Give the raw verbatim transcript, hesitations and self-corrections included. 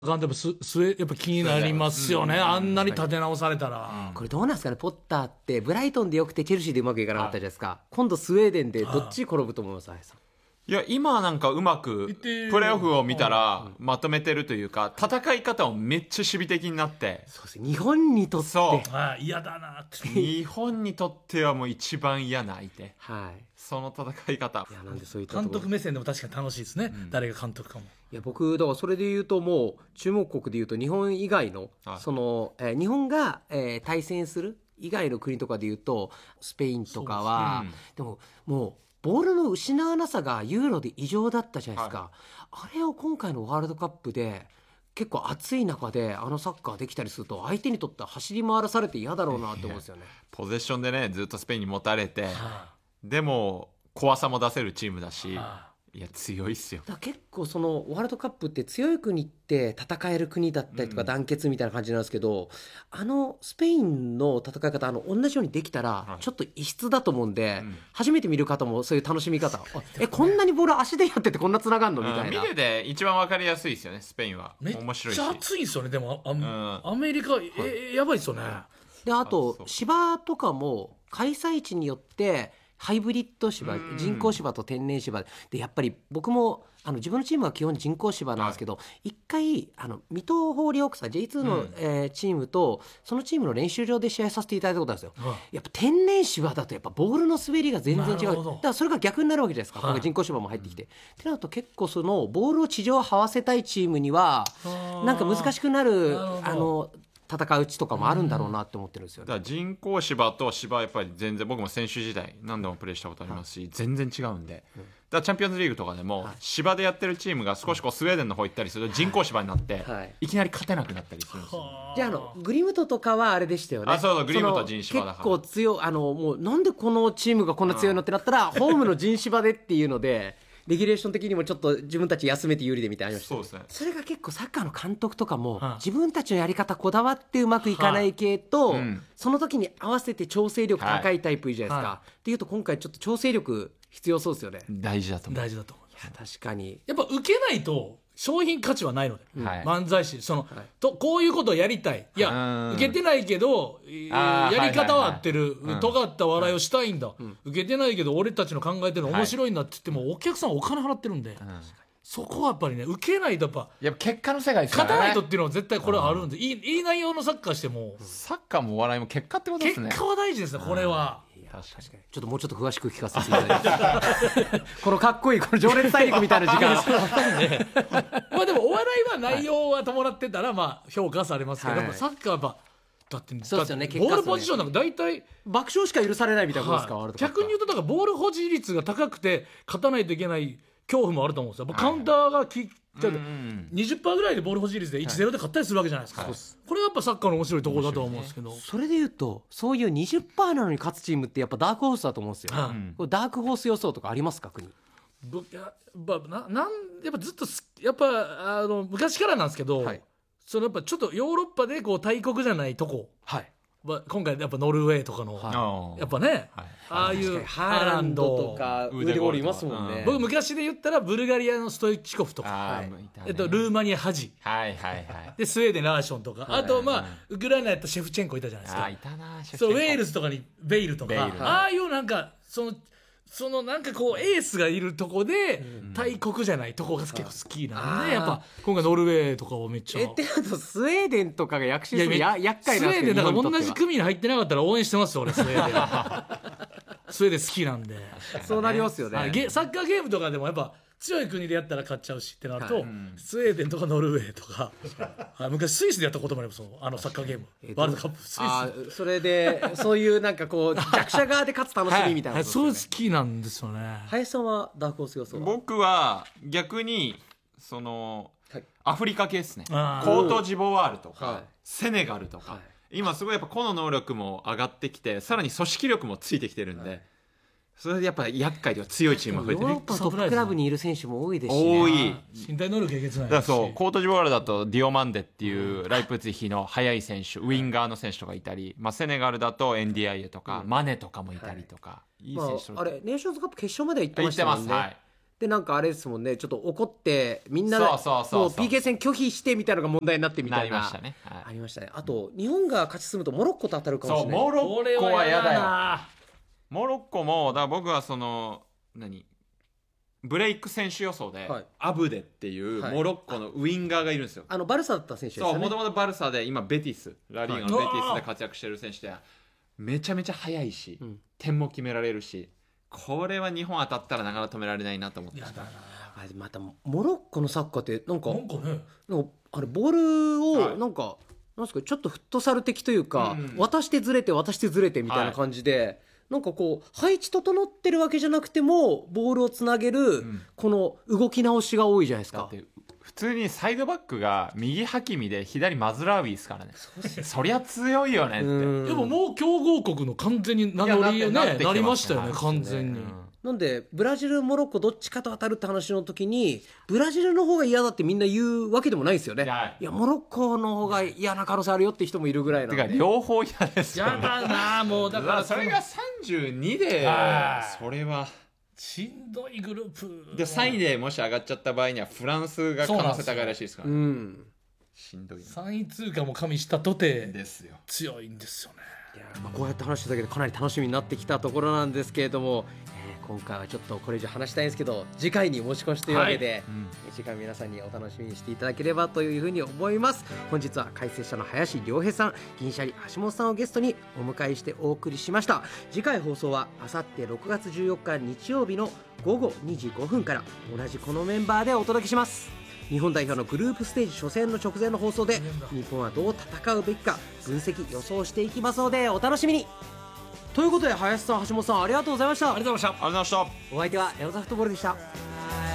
ガンダムススウェやっぱ気になりますよね、あんなに立て直されたら、 これどうなんですかね。ポッターってブライトンでよくてチェルシーでうまくいかなかったじゃないですか。今度スウェーデンでどっち転ぶと思います？林さん。 いや今なんかうまくプレーオフを見たらまとめてるというか、戦い方をめっちゃ守備的になって、 そうですね、日本にとってそうあ嫌だなって日本にとってはもう一番嫌な相手、 はい、 その戦い方。 いやなんでそういったところ監督目線でも確かに楽しいですね、うん、誰が監督かも。 いや僕だからそれで言うと、もう注目国で言うと日本以外の、 はい、 その、えー、日本が、えー、対戦する以外の国とかで言うとスペインとかは、でももうボールの失わなさがユーロで異常だったじゃないですか、はい、あれを今回のワールドカップで結構暑い中であのサッカーできたりすると、相手にとっては走り回らされて嫌だろうなって思うんですよね。 ポゼッションでねずっとスペインに持たれて、はあ、 でも怖さも出せるチームだし、 はあ、 いや強いっすよ。 だ結構そのワールドカップって強い国って戦える国だったりとか団結みたいな感じなんですけど、うん、あのスペインの戦い方あの同じようにできたらちょっと異質だと思うんで、うん、初めて見る方もそういう楽しみ方、えこんなにボール足でやっててこんな繋がんのみたいな、うん、 見てて一番分かりやすいですよね。スペインは面白いしめっちゃ熱いですよね。でも あ、うん、アメリカ、 はい、 えやばいですよね。 であと芝とかも開催地によってハイブリッド芝、人工芝と天然芝で、やっぱり僕もあの自分のチームは基本人工芝なんですけど、一、はい、回あの水戸ホーリーオークス ジェイツー の、うんえー、チームとそのチームの練習場で試合させていただいたことあるんですよ、うん、やっぱ天然芝だとやっぱボールの滑りが全然違う。だからそれが逆になるわけじゃないですか、はい、人工芝も入ってきて、うん、ってなると結構そのボールを地上這わせたいチームにはなんか難しくなる、あの戦ううちとかもあるんだろうなって思ってるんですよ、ね、 だから人工芝と芝はやっぱり全然、僕も選手時代何度もプレーしたことありますし、はい、全然違うんで、うん、だからチャンピオンズリーグとかでも、はい、芝でやってるチームが少しこうスウェーデンの方行ったりすると人工芝になって、はいはい、いきなり勝てなくなったりするんですよ。 じゃあ、あのグリムトとかはあれでしたよね。 あ、そうそう、グリムト人芝だから結構強い、あのもうなんでこのチームがこんな強いのってなったら、うん、ホームの人芝でっていうのでレギュレーション的にもちょっと自分たち休めて有利でみたいなのありました。 そうですね。 それが結構サッカーの監督とかも、はあ、自分たちのやり方こだわってうまくいかない系と、はあうん、その時に合わせて調整力高いタイプいいじゃないですか、はい、っていうと今回ちょっと調整力必要そうですよね。 大事だと思う。 大事だと思う。 いや確かにやっぱ受けないと商品価値はないので、うん、漫才師その、はい、とこういうことをやりたい、いや受けてないけどやり方は合ってる、はいはいはい、尖った笑いをしたいんだ、うん、受けてないけど俺たちの考えてるの面白いんだって言っても、はい、お客さんはお金払ってるんで、うん、そこはやっぱりね受けないとやっぱやっぱ結果の世界ですからね。 勝たないとっていうのは絶対これはあるんで、うん、いい、いい内容のサッカーしても、 うん、サッカーもお笑いも結果ってことですね。 結果は大事ですね、これは。 確かにちょっともうちょっと詳しく聞かせていただいてこのかっこいいこの情熱大陸みたいな時間ね、まあでもお笑いは内容は伴ってたらまあ評価されますけど、はい、サッカーはやっぱだってそうですよね、 ボールポジションなんか大体爆笑しか許されないみたいなことですか、はい、 逆に言うとだからボール保持率が高くて勝たないといけない恐怖もあると思うんですよ。カウンターがき、はい、にじゅっパーセント ぐらいでボール保持率で いちたいゼロ で勝ったりするわけじゃないですか、はい、これはやっぱサッカーの面白いところだと思うんですけど、ね、 それで言うとそういう にじゅっパーセント なのに勝つチームってやっぱダークホースだと思うんですよ、うん、これダークホース予想とかありますか？国やななんやっぱずっとやっぱあの昔からなんですけど、はい、そのやっぱちょっとヨーロッパでこう大国じゃないとこ、はい今回やっぱノルウェーとかの、はい、やっぱね、はい、ああいうハーランドとかウデゴールいますもんね。 僕昔で言ったらブルガリアのストイチコフとか、はいねえっと、ルーマニアハジ、 はいはいはい、でスウェーデンラーションとか、はい、あとまあ、はい、ウクライナやったシェフチェンコいたじゃないですか。 あいたなシェフチェンコ。 そうウェールズとかにベイルとか、 ベイル、 ああいうなんかそのそのなんかこうエースがいるとこで大国じゃないとこが結構好きなんで、やっぱ今回ノルウェーとかはめっちゃえってあとスウェーデンとかが躍進するや厄介なんですけど、 スウェーデンだから同じ組に入ってなかったら応援してますよ俺スウェーデンスウェーデン好きなんでそうなりますよね。 サッカーゲームとかでもやっぱ強い国でやったら勝っちゃうしってなると、はいうん、スウェーデンとかノルウェーとか昔スイスでやったこともあります。あのサッカーゲーム、えー、ワールドカップスイスあそれでそういうなんかこう弱者側で勝つ楽しみみたいなことです、ねはいはい、そう好きなんですよね。 林さんはダークホース予想は？ 僕は逆にその、はい、アフリカ系ですね。コートジボワールとか、はい、セネガルとか、はい、今すごいやっぱ個の能力も上がってきてさらに組織力もついてきてるんで、はいそれでやっぱり厄介では強いチームが増えてる。 ヨーロッパトップクラブにいる選手も多いですし、ね、 多い。 身体能力えげつないし。 だからそうコートジボワールだとディオマンデっていうライプツィヒの速い選手、ウィンガーの選手とかいたり、まあ、セネガルだと エンディーアイエ とか、うん、マネとかもいたりとか、はい、いい選手と、 まあ、あれネーションズカップ決勝まで行ってましたもんね。 行ってます、はい、 でなんかあれですもんね、ちょっと怒ってみんなでもう ピーケー 戦拒否してみたいなのが問題になってみたいな、 なりましたね、はい、 ありましたね。あと日本が勝ち進むとモロッコと当たるかもしれない。 そうモロッコはやだよ。モロッコもだから僕はその何ブレイク選手予想で、はい、アブデっていうモロッコのウインガーがいるんですよ。 あのバルサだった選手ですよね。 そう、もともとバルサで今ベティス、ラリーガのベティスで活躍してる選手でめちゃめちゃ速いし、うん、点も決められるし、これは日本当たったらなかなか止められないなと思って。やだな。 あまたモロッコのサッカーってなんかなんかね、 なんかあれボールをなんか、はい、なんですかちょっとフットサル的というか、うん、渡してずれて渡してずれてみたいな感じで、はい、なんかこう配置整ってるわけじゃなくてもボールをつなげるこの動き直しが多いじゃないですか。 だって普通にサイドバックが右ハキミで左マズラウィですからね。 そ, そりゃ強いよねって。 でももう強豪国の完全に名乗りね な, なりましたよね、完全に、うん、 なんでブラジルモロッコどっちかと当たるって話の時にブラジルの方が嫌だってみんな言うわけでもないですよね。い や, いやモロッコの方が嫌な可能性あるよって人もいるぐらいの。 てか両方嫌ですよね。 嫌だなもうだからそれがさんじゅうにでそれはしんどいグループでさんいでもし上がっちゃった場合にはフランスが可能性高いらしいですから、ね、うん、しんどいな。 さんい通過も加味したとてですよ、 強いんですよね。 いや、まあ、こうやって話しただけでかなり楽しみになってきたところなんですけれども、えー、今回はちょっとこれ以上話したいんですけど次回に持ち越しというわけで、はいうん、次回皆さんにお楽しみにしていただければというふうに思います。本日は解説者の林良平さん、銀シャリ橋本さんをゲストにお迎えしてお送りしました。次回放送はあさってろくがつじゅうよっか日曜日のごごにじごふんから同じこのメンバーでお届けします。日本代表のグループステージ初戦の直前の放送で日本はどう戦うべきか分析予想していきますのでお楽しみに。ということで林さん橋本さんありがとうございました。 ありがとうございました。 ありがとうございました。 お相手はエロザフットボールでした。